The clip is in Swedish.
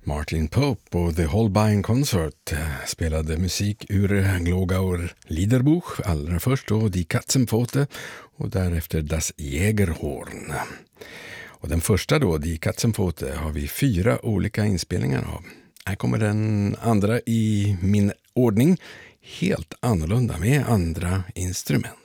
Martin Pope och The Holbein Concert spelade musik ur Glogauer Liederbuch, allra först och Die Katzenpfote och därefter Das Jägerhorn. Och den första då, Die Katzenpfote, har vi 4 olika inspelningar av. Här kommer den andra i min ordning, helt annorlunda med andra instrument.